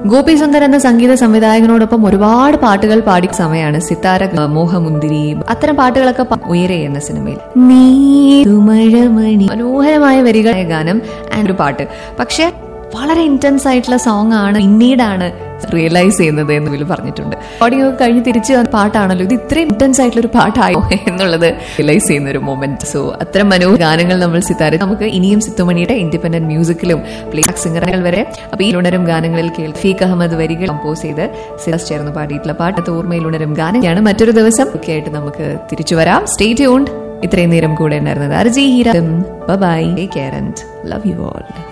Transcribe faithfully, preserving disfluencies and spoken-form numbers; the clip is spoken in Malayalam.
ഗോപി സുന്ദർ എന്ന സംഗീത സംവിധായകനോടൊപ്പം ഒരുപാട് പാട്ടുകൾ പാടിയ സമയമാണ് സിത്താര, മോഹമുന്തിരി, അത്തരം പാട്ടുകളൊക്കെ ഉയരെ എന്ന സിനിമയിൽ. നീ മഴമണി, മനോഹരമായ വരികൾ ഗാനം ആൻഡ് ഒരു പാട്ട്. പക്ഷെ വളരെ ഇന്റൻസ് ആയിട്ടുള്ള സോങ് ആണ്, പിന്നീടാണ് റിയലൈസ് ചെയ്യുന്നത് എന്ന് വിൽ പറഞ്ഞിട്ടുണ്ട്. ഓഡിയോ കഴിഞ്ഞ് തിരിച്ച് പാട്ടാണല്ലോ ഇത്, ഇത്രയും ഇന്റൻസ് ആയിട്ടുള്ള ഒരു പാട്ടായോ എന്നുള്ളത് റിയലൈസ് ചെയ്യുന്ന ഒരു മൊമെന്റ്. സോ അത്തരം മനോഹര ഗാനങ്ങൾ നമ്മൾ സിത്താര നമുക്ക് ഇനിയും സിത്തുമണിയുടെ ഇൻഡിപെൻഡന്റ് മ്യൂസിക്കിലും പ്ലേ സിംഗറുകൾ വരെ അപ്പൊ ഈ ഉണരും ഗാനങ്ങളിൽ കേൾ ഫീഖ് അഹമ്മദ് വരികൾ കമ്പോസ് ചെയ്ത് സിറാസ് ചേർന്ന് പാടിയിട്ടുള്ള പാട്ട് ഓർമ്മയിൽ ഉണരും ഗാനമാണ്. മറ്റൊരു ദിവസം ഒക്കെ ആയിട്ട് നമുക്ക് തിരിച്ചു വരാം. Stay tuned. ഇത്രയും നേരം കൂടെ ഉണ്ടായിരുന്നത് അർജി Heera. By, take care and love you all.